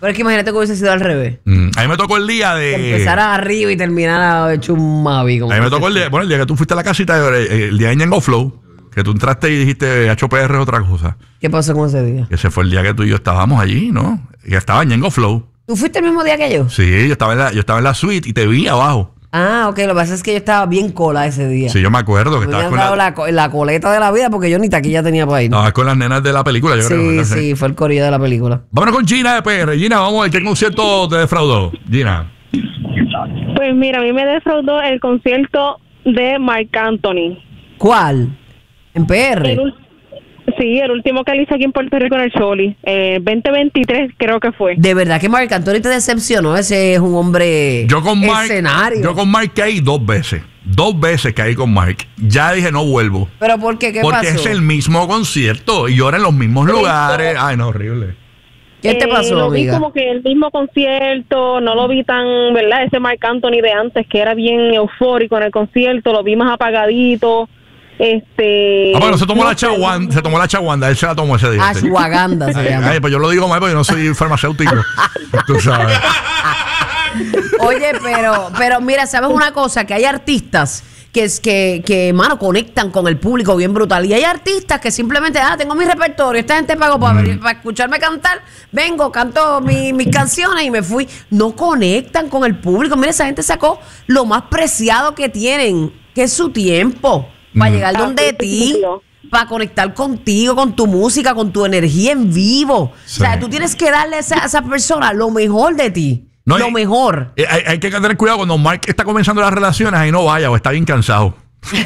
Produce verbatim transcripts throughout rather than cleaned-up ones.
Pero es que imagínate que hubiese sido al revés. Mm. A mí me tocó el día de... Que empezara arriba y terminara hecho un Mavi. A mí me tocó el día, bueno, el día que tú fuiste a la casita, el, el día de Ñengo Flow, que tú entraste y dijiste H P R es otra cosa. ¿Qué pasó con ese día? Ese fue el día que tú y yo estábamos allí, ¿no? Y estaba Ñengo Flow. ¿Tú fuiste el mismo día que yo? Sí, yo estaba en la, yo estaba en la suite y te vi abajo. Ah, ok, lo que pasa es que yo estaba bien cola ese día. Sí, yo me acuerdo que me estabas con dado la... la, co- la coleta de la vida porque yo ni taquilla tenía para ir. Estabas con las nenas de la película, yo sí, creo. ¿Verdad? sí, fue el corillo de la película. Vámonos con Gina de P R. Gina, vamos a ver qué concierto te defraudó. Gina. Pues mira, a mí me defraudó el concierto de Marc Anthony. ¿Cuál? ¿En P R? El ul- sí, el último que él hizo aquí en Puerto Rico en el Choli. Eh, veinte veintitrés creo que fue. De verdad que Marc Anthony te decepcionó. Ese es un hombre Yo con Marc, escenario. yo con Marc caí dos veces. Dos veces caí con Marc. Ya dije, no vuelvo. ¿Pero por qué? ¿Qué Porque pasó? es el mismo concierto y ahora en los mismos lugares. Ay, no, horrible. ¿Qué te Eh, pasó, lo vi amiga? como que el mismo concierto, no lo vi tan, ¿verdad? Ese Marc Anthony de antes, que era bien eufórico en el concierto, lo vi más apagadito. Este. Ah, bueno, se tomó no la sé, chaguanda, se tomó la chaguanda, él se la tomó ese día. sí. Ashwagandha se Ay, llama. ay, pues yo lo digo mal porque yo no soy farmacéutico. Tú sabes. Oye, pero, pero mira, ¿sabes una cosa? Que hay artistas que es que, que, mano, conectan con el público bien brutal. Y hay artistas que simplemente, ah, tengo mi repertorio, esta gente pagó para, venir, para escucharme cantar, vengo, canto mi- mis canciones y me fui. No conectan con el público. Mira, esa gente sacó lo más preciado que tienen, que es su tiempo, para Mm. llegar donde Ah, ti, para conectar contigo, con tu música, con tu energía en vivo. Sí. O sea, tú tienes que darle a esa, a esa persona lo mejor de ti. No, lo y- mejor. Eh, Hay, hay que tener cuidado cuando Marc está comenzando las relaciones, ahí no vaya o está bien cansado.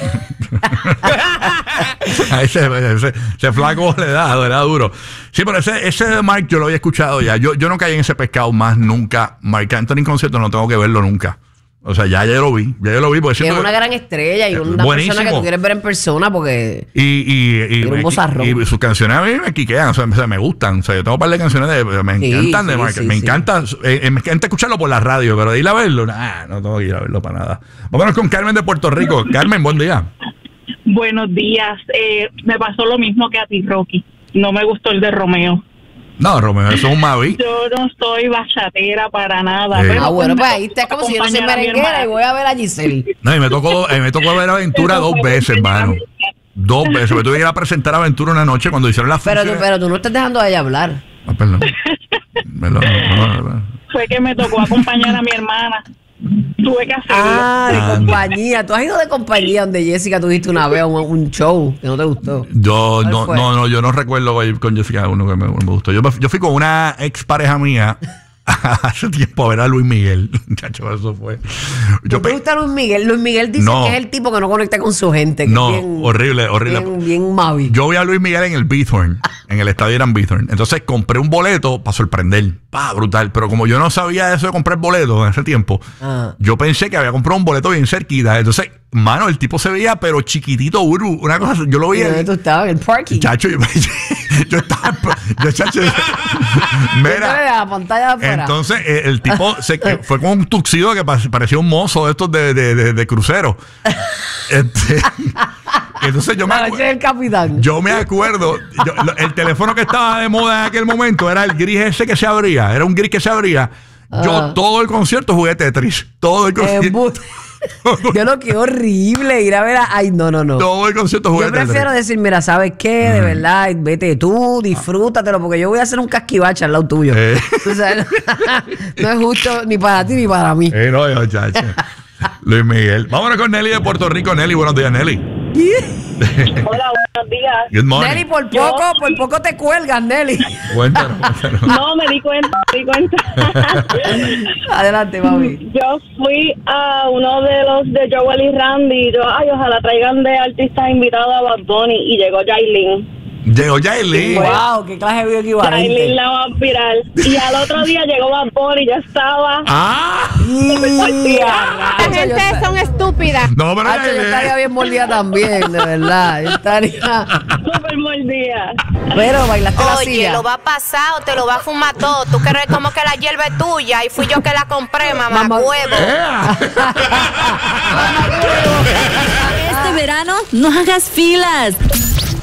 A ese, ese, ese flaco le da, le da duro. Sí, pero ese, ese de Marc yo lo había escuchado ya. Yo, yo no caí en ese pescado más nunca. Marc Anthony en concierto no tengo que verlo nunca. O sea, ya, ya lo vi. Ya yo lo vi. Porque Que es siento una que- gran estrella y una Buenísimo. persona que tú quieres ver en persona porque... Y, y, y, Tiene un y- vozarrón. y sus canciones a mí me quiquean, o sea, me, me gustan. O sea, yo tengo un par de canciones de, me Sí, encantan de sí, Marc. sí, me sí. encanta, eh, eh, me encanta escucharlo por la radio, pero de ir a verlo, nah, no tengo que ir a verlo para nada. Vámonos con Carmen de Puerto Rico. Carmen, buen día. Buenos días. Eh, me pasó lo mismo que a ti, Rocky. No me gustó el de Romeo. No, Romeo, eso es un Mavi. Yo no soy bachatera para nada. Sí. pero Ah, bueno, me pues ahí está como si yo no soy acompañar a mi merenguera hermana. y voy a ver a Giselle. No, y me tocó, eh, me tocó ver Aventura dos veces, hermano. Dos veces. Me tuve que ir a presentar Aventura una noche cuando hicieron la Pero tú, función. pero tú no estás dejando a ella hablar. Ah, perdón. Perdón, no, no, no. Fue que me tocó acompañar a mi hermana. Tuve que hacerlo. Ah, de Ah, compañía. Tú has ido de compañía donde Jessica tuviste una vez un, un show que no te gustó. Yo ¿Cuál no, fue? no, no, yo no recuerdo ir con Jessica uno que me, me gustó. Yo, me- yo fui con una ex pareja mía hace tiempo a ver a Luis Miguel. Muchacho, eso fue. Yo ¿No te pe- gusta Luis Miguel? Luis Miguel dice No. que es el tipo que no conecta con su gente. Que No, es bien, horrible, horrible. Bien, bien Mavi. Yo vi a Luis Miguel en el Bithorn, en el estadio Irán Bithorn. Entonces compré un boleto para sorprender. Pa, brutal. Pero como yo no sabía eso de comprar boletos en ese tiempo, Ah. yo pensé que había comprado un boleto bien cerquita. Entonces, mano, el tipo se veía, pero chiquitito, Uru. Una cosa, yo lo ¿Y veía. dónde tú estabas? En el parking. Chacho, yo, yo estaba. Yo, chacho, Mira. mira. La pantalla de afuera. Entonces, eh, el tipo se, que fue como un tuxido que pa- parecía un mozo de estos de, de, de, de crucero. Este, entonces, yo me, La acu- noche del capitán. yo me acuerdo, yo- lo- el teléfono que estaba de moda en aquel momento era el gris ese que se abría. Era un gris que se abría. Yo Ah. todo el concierto jugué Tetris. Todo el concierto. Embuste. Yo lo que horrible ir a ver a... Ay, no, no, no. Todo el concierto jugué Yo Tetris. prefiero decir, mira, ¿sabes qué? De verdad, vete tú, disfrútatelo, porque yo voy a hacer un casquivache al lado tuyo. Eh. Tú sabes, no es justo ni para ti ni para mí. Eh, no, yo, chacho. Luis Miguel. Vámonos con Nelly de Puerto Rico. Nelly, buenos días, Nelly. Hola, buenos días. Good morning. Nelly, por poco, por poco te cuelgas, Nelly. Cuéntanos, cuéntanos. No, me di cuenta, me di cuenta. Adelante, mami. Yo fui a uno de los de Joel y Randy. Y yo, ay, ojalá traigan de artistas invitados a Bad Bunny. Y llegó Yailin. Llegó Yailin. Wow, qué clase de video Yailin equivalente. la va a viral. Y al otro día llegó Bad Bunny y yo estaba... Ah. Y a La rayo, yo gente esta- son estúpidas. No, pero Hacho, yo estaría bien mordida también, de verdad. Yo estaría... Súper mordida. Pero bailaste la Oye, silla. lo va a pasar o te lo va a fumar todo. Tú crees como que la hierba es tuya y fui yo que la compré, mamá Mamá- huevo. Este verano no hagas filas.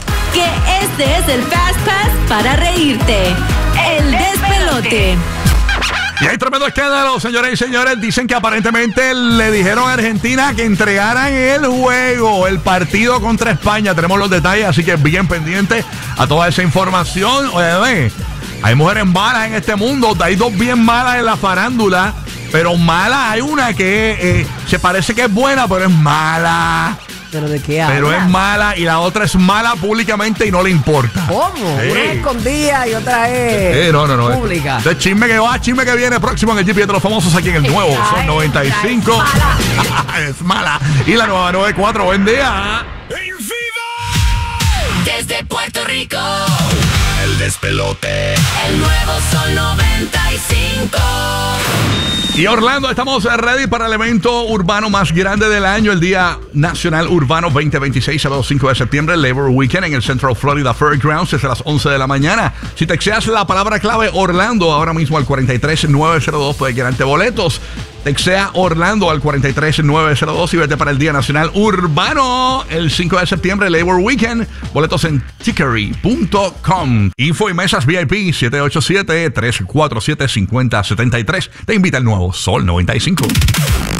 Que este es el Fast Pass para reírte. El despelote. Y hay tremendo escándalo, señores y señores. Dicen que aparentemente le dijeron a Argentina que entregaran el juego, el partido contra España. Tenemos los detalles, así que bien pendiente a toda esa información. Oye, hay mujeres malas en este mundo. Hay dos bien malas en la farándula. Pero mala, hay una que eh, se parece que es buena, pero es mala. ¿Pero de qué habla? Pero es mala y la otra es mala públicamente y no le importa. ¿Cómo? Sí. Una es escondida y otra es Sí, no, no, no. pública. Entonces, chisme que va, chisme que viene próximo en el G P S de los famosos aquí en el nuevo Sol Ay, noventa y cinco. es Es mala. Y la nueva noventa y cuatro, buen día. Desde Puerto Rico, el despelote. El nuevo Sol noventa y cinco. Y Orlando, estamos ready para el evento urbano más grande del año, el Día Nacional Urbano veinte veintiséis, sábado cinco de septiembre, Labor Weekend en el Central Florida Fairgrounds desde las once de la mañana. Si texteas la palabra clave Orlando ahora mismo al cuatro tres nueve cero dos, puedes ganarte boletos. Textea Orlando al cuatro tres nueve cero dos y vete para el Día Nacional Urbano el cinco de septiembre, Labor Weekend. Boletos en tickery punto com. Info y mesas V I P siete ocho siete, tres cuatro siete, cinco cero siete tres. Te invita el nuevo Sol noventa y cinco.